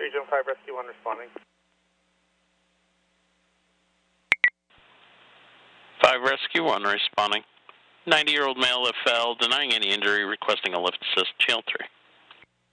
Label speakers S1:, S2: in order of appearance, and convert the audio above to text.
S1: Region 5 Rescue 1 responding.
S2: 5 Rescue 1 responding. 90-year-old male left fell, denying any injury, requesting a lift assist, channel 3.